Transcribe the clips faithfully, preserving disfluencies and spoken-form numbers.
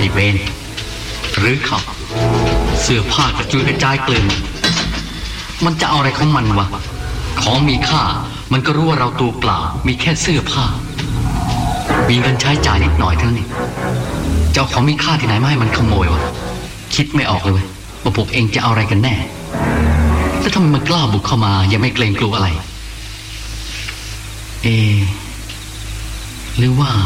เวรหรือเขาเสื้อผ้ากระจุยกระจายเกลื่อนมันจะเอาอะไรของมันวะของมีค่ามันก็รู้ว่าเราตัวเปล่ามีแค่เสื้อผ้ามีเงินใช้จ่ายนิดหน่อยเท่านั้นเองเจ้าของมีค่าที่ไหนมาให้มันขโมยวะคิดไม่ออกเลยว่าพวกเองจะเอาอะไรกันแน่แล้วทำไมมันกล้าบุกเข้ามายังไม่เกรงกลัวอะไรเอหรือว่า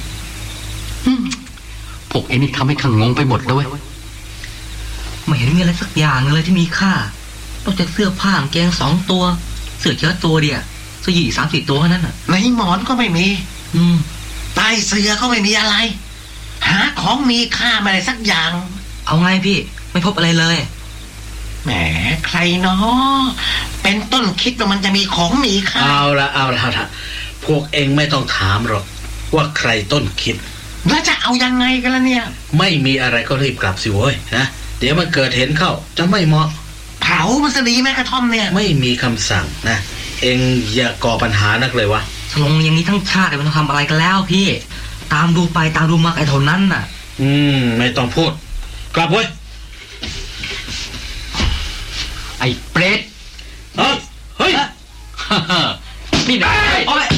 พวกเองนี่ทำให้ข้างงงไปหมดแล้วเว้ยไม่เห็นมีอะไรสักอย่างเลยที่มีค่านอกจากเสื้อผ้ากางเกงสองตัวเสื้อเชิ้ตตัวเดียวเสื้อยีสามสี่ตัวนั้นน่ะในหมอนก็ไม่มีอืมใต้เสื้อก็ไม่มีอะไรหาของมีค่าไม่ได้สักอย่างเอาไงพี่ไม่พบอะไรเลยแหมใครเนาะเป็นต้นคิดว่ามันจะมีของมีค่าเอาละเอาละละพวกเองไม่ต้องถามหรอกว่าใครต้นคิดแล้วจะเอายังไงกันล่ะเนี่ยไม่มีอะไรก็รีบกลับสิเว้ยนะเดี๋ยวมันเกิดเห็นเข้าจะไม่เหมาะเผามันจะดีไหมกระท่อมเนี่ยไม่มีคำสั่งนะเองอย่าก่อปัญหานักเลยวะลงอย่างนี้ทั้งชาติมันต้องทำอะไรกันแล้วพี่ตามดูไปตามดูมาไอ้เท่านั้นน่ะอืมไม่ต้องพูดกลับเว้ยไอ้เปรตเฮ้ยเฮ้ยนี่นะโอ๊ย